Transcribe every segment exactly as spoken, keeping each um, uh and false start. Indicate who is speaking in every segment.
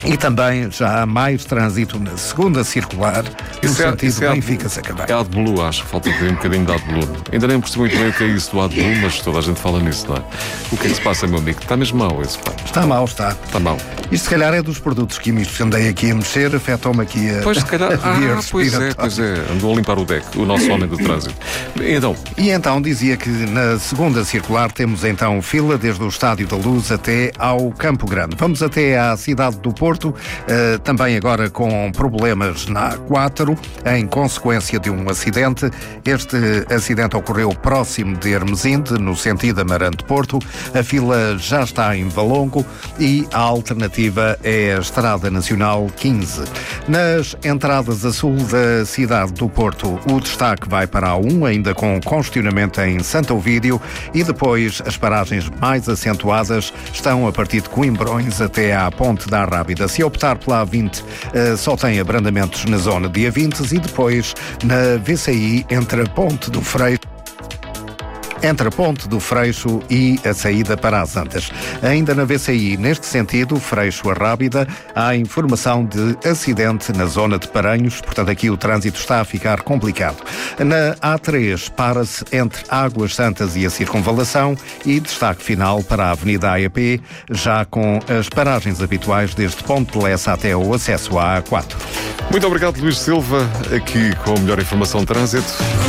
Speaker 1: E também já há mais trânsito na segunda circular, no
Speaker 2: Isso é-
Speaker 1: sentido
Speaker 2: isso é
Speaker 1: Benfica-Sacavém.
Speaker 2: É AdBlue, acho que falta ter um bocadinho de AdBlue. Ainda nem percebi muito bem o que é isso do AdBlue, mas toda a gente fala nisso, não é? O que é que se passa, meu amigo? Está mesmo mau esse pá.
Speaker 1: Está mal, está.
Speaker 2: Está mau.
Speaker 1: Isto se calhar é dos produtos químicos que andei aqui a mexer, afetou-me aqui a,
Speaker 2: Pois, se calhar.
Speaker 1: a via
Speaker 2: Ah, pois é,
Speaker 1: respiratória.
Speaker 2: pois é. Andou a limpar o deck, o nosso homem do trânsito. Então,
Speaker 1: E então dizia que na segunda circular temos então fila desde o Estádio da Luz até ao Campo Grande. Vamos até à cidade do Porto, eh, também agora com problemas na A quatro, em consequência de um acidente. Este acidente ocorreu próximo de Hermesinde, no sentido Amarante-Porto. A fila já está em Valongo e a alternativa é a Estrada Nacional quinze. Nas entradas a sul da cidade do Porto, o destaque vai para a um, ainda com congestionamento em Santo Ovídio, e depois as paragens mais acentuadas estão a partir de Coimbrões até à Ponte da Rábida. Se optar pela A vinte, eh, só tem abrandamentos na zona de Avintes e depois na V C I entre a Ponte do Freixo entre a Ponte do Freixo e a saída para as Antas. Ainda na V C I, neste sentido, Freixo a Rábida, há informação de acidente na zona de Paranhos, portanto aqui o trânsito está a ficar complicado. Na A três, para-se entre Águas Santas e a Circunvalação e destaque final para a Avenida A E P, já com as paragens habituais desde Ponte de Lessa até o acesso à A quatro.
Speaker 2: muito obrigado, Luís Silva, aqui com a melhor informação de trânsito.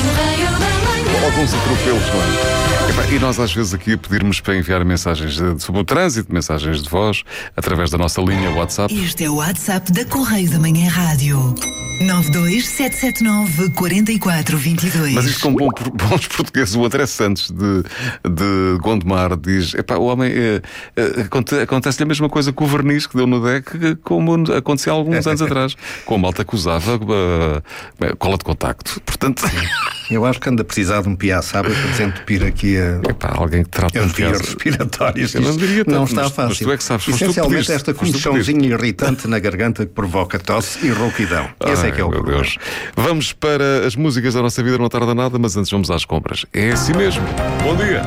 Speaker 2: Alguns atropelos, não é? Epá, e nós às vezes aqui a pedirmos para enviar mensagens de- sobre o trânsito, mensagens de voz, através da nossa linha WhatsApp.
Speaker 3: Este é o WhatsApp da Correio da Manhã Rádio. nove dois sete sete nove quatro quatro dois dois.
Speaker 2: Mas isto com bom- bons portugueses, o André Santos de, de Gondomar diz: epá, o homem eh, eh, aconte- acontece-lhe a mesma coisa com o verniz que deu no deck, que- como acontecia há alguns anos atrás, com a malta que usava eh, cola de contacto. Portanto,
Speaker 1: Eu acho que anda a precisar de um piaçaba para desentupir aqui a...
Speaker 2: epá, alguém que trata
Speaker 1: as
Speaker 2: de
Speaker 1: vias
Speaker 2: casa.
Speaker 1: respiratórias.
Speaker 2: Eu não diria
Speaker 1: Não
Speaker 2: tanto,
Speaker 1: está
Speaker 2: mas-
Speaker 1: fácil.
Speaker 2: mas tu é que sabes, foste tu que
Speaker 1: Essencialmente
Speaker 2: pediste,
Speaker 1: esta
Speaker 2: foste tu que
Speaker 1: comichãozinha irritante na garganta que provoca tosse e rouquidão. Esse
Speaker 2: Ai,
Speaker 1: é que é o
Speaker 2: meu
Speaker 1: problema.
Speaker 2: Deus. Vamos para as músicas da nossa vida, não tarda nada, mas antes vamos às compras. É assim mesmo. Bom dia.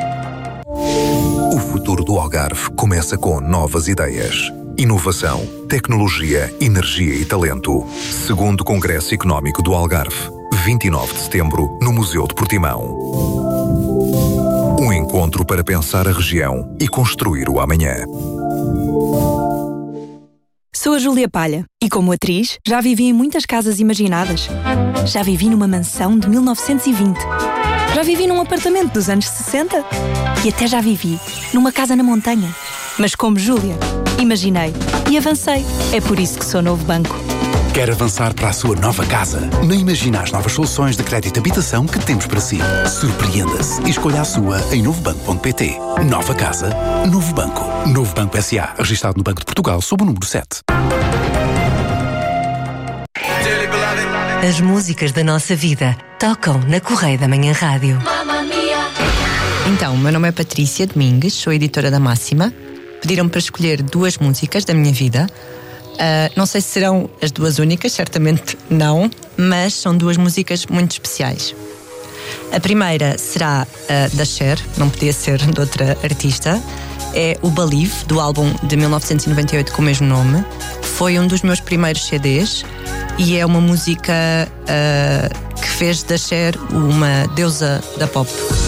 Speaker 4: O futuro do Algarve começa com novas ideias. Inovação, tecnologia, energia e talento. Segundo Congresso Económico do Algarve, vinte e nove de setembro, no Museu de Portimão. Um encontro para pensar a região e construir o amanhã.
Speaker 5: Sou a Júlia Palha e, como atriz, já vivi em muitas casas imaginadas. Já vivi numa mansão de mil novecentos e vinte. Já vivi num apartamento dos anos sessenta. E até já vivi numa casa na montanha. Mas como Júlia, imaginei e avancei. É por isso que sou Novo Banco.
Speaker 6: Quer avançar para a sua nova casa? Não imagina as novas soluções de crédito de habitação que temos para si. Surpreenda-se e escolha a sua em novo banco ponto pt. Nova casa, Novo Banco. Novo Banco S A, registado no Banco de Portugal sob o número sete.
Speaker 7: As músicas da nossa vida tocam na Correio da Manhã Rádio.
Speaker 8: Então, o meu nome é Patrícia Domingues, sou editora da Máxima. Pediram-me para escolher duas músicas da minha vida. Uh, não sei se serão as duas únicas, certamente não, mas são duas músicas muito especiais. A primeira será uh, da Cher, não podia ser de outra artista. É o Believe, do álbum de mil novecentos e noventa e oito com o mesmo nome. Foi um dos meus primeiros C Ds e é uma música uh, que fez da Cher uma deusa da pop.